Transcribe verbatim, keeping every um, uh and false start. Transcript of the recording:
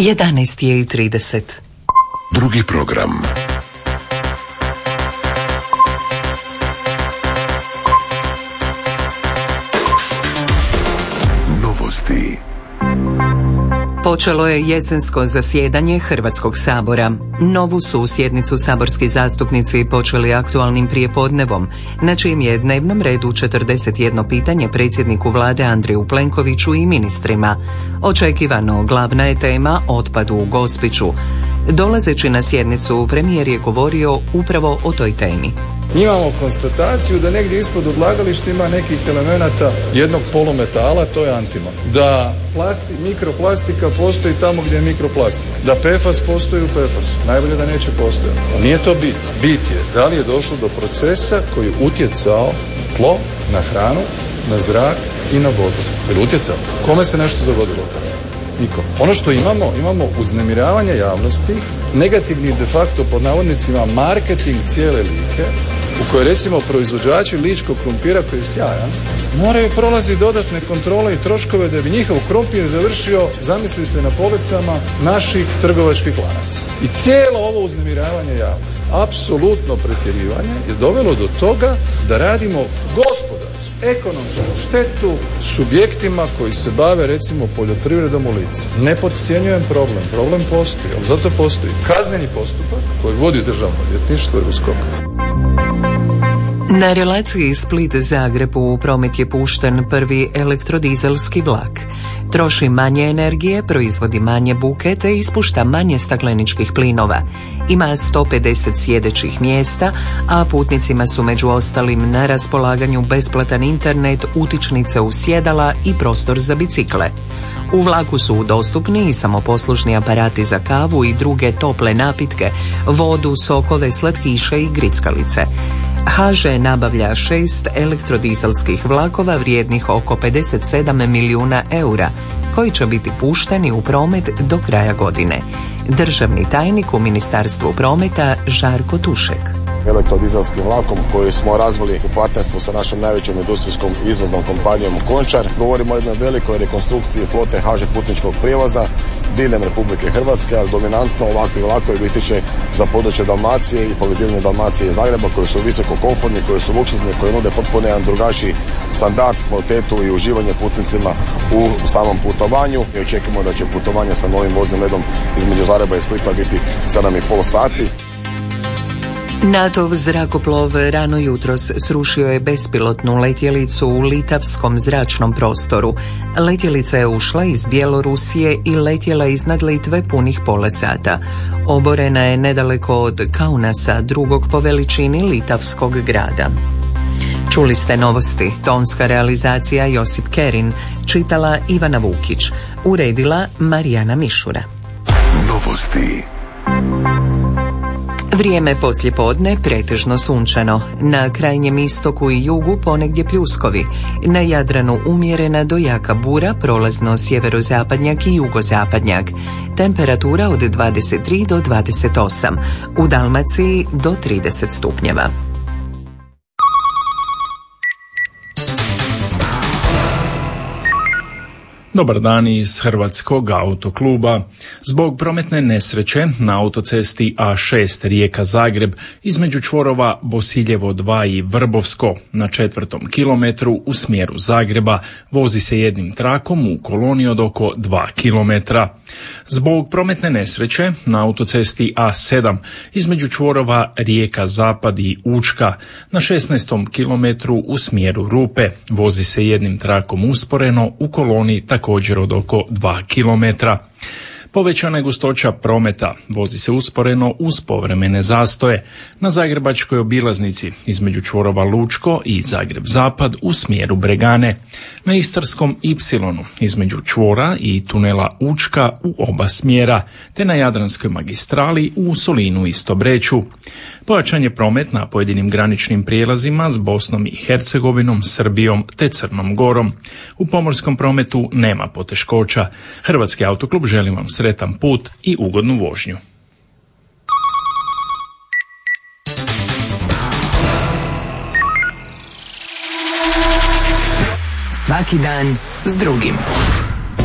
jedanaest je i trideset. Drugi program. Novosti. Počelo je jesensko zasjedanje Hrvatskog sabora. Novu su sjednicu saborski zastupnici počeli aktualnim prijepodnevom, na čijem je dnevnom redu četrdeset jedno pitanje predsjedniku vlade Andreju Plenkoviću i ministrima. Očekivano glavna je tema otpad u Gospiću. Dolazeći na sjednicu, premijer je govorio upravo o toj temi. Imamo konstataciju da negdje ispod odlagališta ima nekih elemenata jednog polumetala, to je antimon. Da plasti, mikroplastika postoji tamo gdje je mikroplastika. Da P F A S postoji u P F A S-u. Najbolje da neće postojati. Nije to bit. Bit je da li je došlo do procesa koji je utjecao na tlo, na hranu, na zrak i na vodu. Je li utjecao? Kome se nešto dogodilo tamo? Nikom. Ono što imamo, imamo uznemiravanje javnosti, negativni de facto pod navodnicima marketing cijele Like, u kojoj recimo proizvođači ličkog krumpira koji je sjajan, moraju prolaziti dodatne kontrole i troškove da bi njihov krumpir završio, zamislite, na policama naših trgovačkih lanaca. I cijelo ovo uznemiravanje javnosti, apsolutno pretjerivanje, je dovelo do toga da radimo gospodarsku, ekonomsku štetu subjektima koji se bave recimo poljoprivredom u Lici. Ne podcjenjujem problem, problem postoji, ali zato postoji kazneni postupak koji vodi Državno odvjetništvo i U S K O K. Na relaciji Split-Zagreb u promet je pušten prvi elektrodizelski vlak. Troši manje energije, proizvodi manje buke te ispušta manje stakleničkih plinova. Ima sto pedeset sjedećih mjesta, a putnicima su među ostalim na raspolaganju besplatan internet, utičnice u sjedala i prostor za bicikle. U vlaku su dostupni i samoposlužni aparati za kavu i druge tople napitke, vodu, sokove, slatkiše i grickalice. H Ž nabavlja šest elektrodizelskih vlakova vrijednih oko pedeset sedam milijuna eura, koji će biti pušteni u promet do kraja godine. Državni tajnik u Ministarstvu prometa Žarko Tušek. Elektrodizelskim vlakom koji smo razvili u partnerstvu sa našom najvećom industrijskom izvoznom kompanijom Končar. Govorimo o jednoj velikoj rekonstrukciji flote H Ž putničkog prijevoza diljem Republike Hrvatske, ali dominantno ovakvi vlakovi biti će za područje Dalmacije i povezivanje Dalmacije i Zagreba, koji su visoko komfortni, koji su luksuzni, koji nude potpuno jedan drugačiji standard, kvalitetu i uživanje putnicima u samom putovanju. Mi očekujemo da će putovanje sa novim voznim redom između Zagreba i Splita biti sedam i pol sati. NATO-v zrakoplov rano jutros srušio je bespilotnu letjelicu u litavskom zračnom prostoru. Letjelica je ušla iz Bjelorusije i letjela iznad Litve punih pola sata. Oborena je nedaleko od Kaunasa, drugog po veličini litavskog grada. Čuli ste novosti, tonska realizacija Josip Kerin, čitala Ivana Vukić, uredila Marijana Mišura. Novosti. Vrijeme poslijepodne pretežno sunčano, na krajnjem istoku i jugu ponegdje pljuskovi, na Jadranu umjerena do jaka bura, prolazno sjeverozapadnjak i jugozapadnjak, temperatura od dvadeset tri do dvadeset osam, u Dalmaciji do trideset stupnjeva. Dobar dan iz Hrvatskog autokluba. Zbog prometne nesreće na autocesti A šest Rijeka-Zagreb između čvorova Bosiljevo dva i Vrbovsko na četvrtom kilometru u smjeru Zagreba vozi se jednim trakom u koloni od oko dva kilometra. Zbog prometne nesreće na autocesti A sedam između čvorova Rijeka-Zapad i Učka na šesnaestom kilometru u smjeru Rupe vozi se jednim trakom usporeno u koloni također od oko dva kilometra. Povećana je gustoća prometa, vozi se usporeno uz povremene zastoje na zagrebačkoj obilaznici između čvorova Lučko i Zagreb-Zapad u smjeru Bregane, na Istarskom Ipsilonu između čvora i tunela Učka u oba smjera, te na Jadranskoj magistrali u Solinu i Stobreću. Pojačan je promet na pojedinim graničnim prijelazima s Bosnom i Hercegovinom, Srbijom te Crnom Gorom. U pomorskom prometu nema poteškoća. Hrvatski autoklub želi vam sretan put i ugodnu vožnju. Svaki dan s drugim.